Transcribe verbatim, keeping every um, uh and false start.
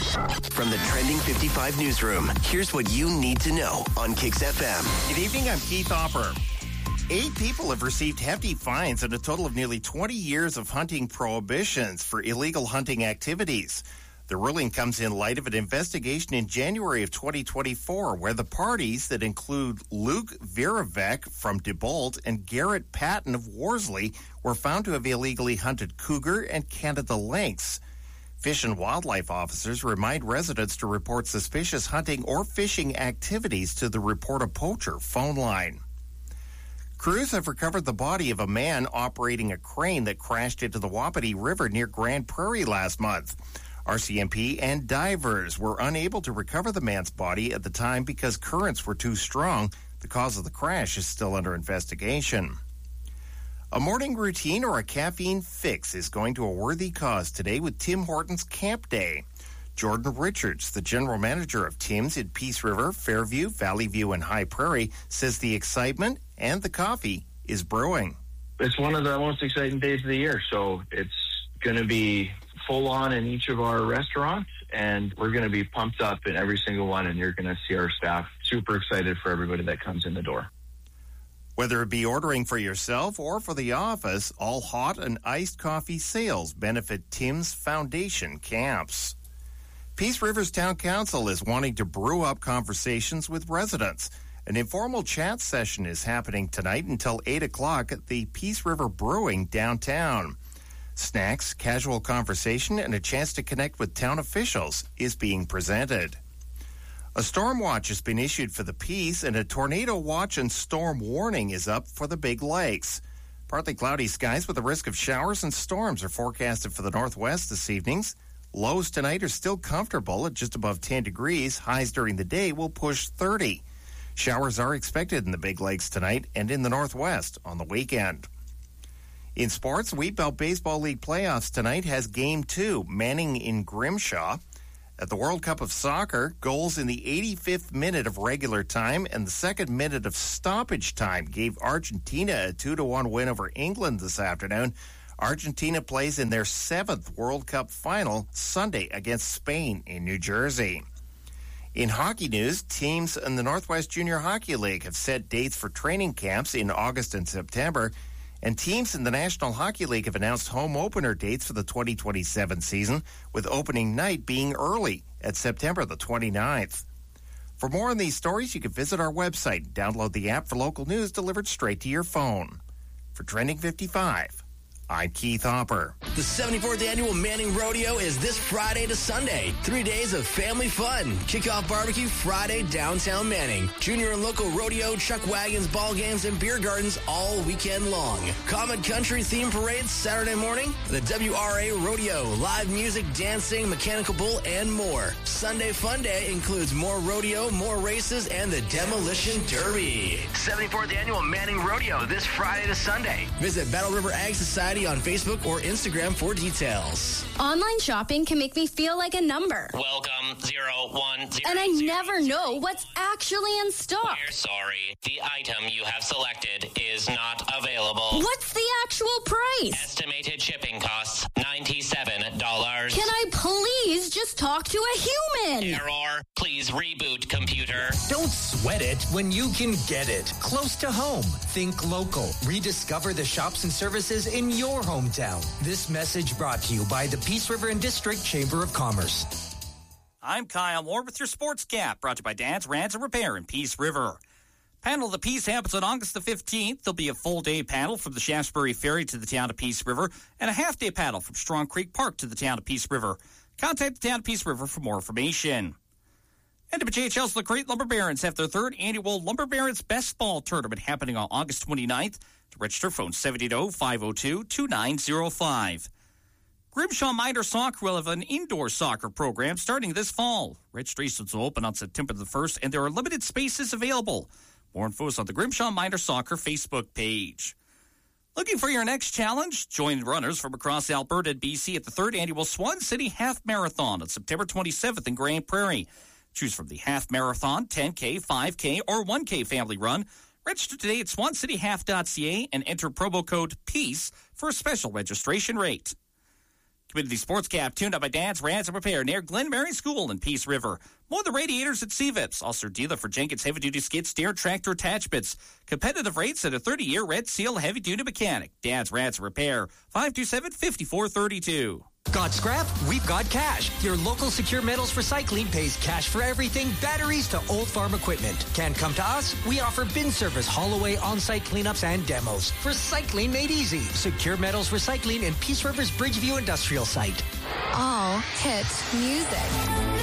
From the Trending fifty-five newsroom, here's what you need to know on Kix F M. Good evening, I'm Keith Hopper. Eight people have received hefty fines and a total of nearly twenty years of hunting prohibitions for illegal hunting activities. The ruling comes in light of an investigation in January of twenty twenty-four where the parties that include Luke Viravec from DeBolt and Garrett Patton of Worsley were found to have illegally hunted cougar and Canada lynx. Fish and wildlife officers remind residents to report suspicious hunting or fishing activities to the Report a Poacher phone line. Crews have recovered the body of a man operating a crane that crashed into the Wapiti River near Grand Prairie last month. R C M P and divers were unable to recover the man's body at the time because currents were too strong. The cause of the crash is still under investigation. A morning routine or a caffeine fix is going to a worthy cause today with Tim Hortons Camp Day. Jordan Richards, the general manager of Tim's in Peace River, Fairview, Valley View, and High Prairie, says the excitement and the coffee is brewing. It's one of the most exciting days of the year, so it's going to be full on in each of our restaurants, and we're going to be pumped up in every single one, and you're going to see our staff super excited for everybody that comes in the door. Whether it be ordering for yourself or for the office, all hot and iced coffee sales benefit Tim's Foundation camps. Peace River's Town Council is wanting to brew up conversations with residents. An informal chat session is happening tonight until eight o'clock at the Peace River Brewing downtown. Snacks, casual conversation, and a chance to connect with town officials is being presented. A storm watch has been issued for the Peace, and a tornado watch and storm warning is up for the Big Lakes. Partly cloudy skies with a risk of showers and storms are forecasted for the northwest this evening. Lows tonight are still comfortable at just above ten degrees. Highs during the day will push thirty. Showers are expected in the Big Lakes tonight and in the northwest on the weekend. In sports, Wheat Belt Baseball League playoffs tonight has Game two, Manning in Grimshaw. At the World Cup of Soccer, goals in the eighty-fifth minute of regular time and the second minute of stoppage time gave Argentina a two to one win over England this afternoon. Argentina plays in their seventh World Cup final Sunday against Spain in New Jersey. In hockey news, teams in the Northwest Junior Hockey League have set dates for training camps in August and September. And teams in the National Hockey League have announced home opener dates for the twenty twenty-seven season, with opening night being early at September the twenty-ninth. For more on these stories, you can visit our website and download the app for local news delivered straight to your phone. For Trending fifty-five, I'm Keith Hopper. The seventy-fourth Annual Manning Rodeo is this Friday to Sunday. Three days of family fun. Kickoff barbecue Friday, downtown Manning. Junior and local rodeo, chuck wagons, ball games, and beer gardens all weekend long. Comet Country theme parades Saturday morning. The W R A Rodeo, live music, dancing, mechanical bull, and more. Sunday Fun Day includes more rodeo, more races, and the Demolition Derby. seventy-fourth Annual Manning Rodeo this Friday to Sunday. Visit Battle River Ag Society on Facebook or Instagram for details. Online shopping can make me feel like a number. Welcome, zero, one, zero, and I zero, never zero. know what's actually in stock. We're sorry. The item you have selected is not available. What's the actual price? Estimated shipping costs, ninety-seven dollars. Can I please just talk to a human? Error. Please reboot, computer. Don't sweat it when you can get it. Close to home. Think local. Rediscover the shops and services in your hometown. This message brought to you by the Peace River and District Chamber of Commerce. I'm Kyle Moore with your Sports Gap, brought to you by Dad's Ranch and Repair in Peace River. Panel of the Peace happens on August the fifteenth. There'll be a full-day panel from the Shaftesbury Ferry to the town of Peace River and a half-day panel from Strong Creek Park to the town of Peace River. Contact the town of Peace River for more information. And W H L's LaCrete Lumber Barons have their third annual Lumber Barons Best Ball Tournament happening on August twenty-ninth. To register, phone seven eight zero, five zero two, two nine zero five. Grimshaw Minor Soccer will have an indoor soccer program starting this fall. Registrations will open on September the first, and there are limited spaces available. More info is on the Grimshaw Minor Soccer Facebook page. Looking for your next challenge? Join runners from across Alberta and B C at the third annual Swan City Half Marathon on September twenty-seventh in Grand Prairie. Choose from the Half Marathon, ten K, five K, or one K family run. Register today at swan city half dot c a and enter promo code PEACE for a special registration rate. Community Sports Cap, tuned up by Dad's Ransom Repair near Glen Mary School in Peace River. More the radiators at C V I P S. Also dealer for Jenkins Heavy Duty Skid Steer Tractor Attachments. Competitive rates at a thirty-year Red Seal Heavy Duty Mechanic. Dad's Ransom Repair, five two seven, five four three two. Got scrap? We've got cash. Your local Secure Metals Recycling pays cash for everything, batteries to old farm equipment. Can't come to us? We offer bin service, haul away, on-site cleanups, and demos. Recycling made easy. Secure Metals Recycling in Peace River's Bridgeview Industrial Site. All hit music.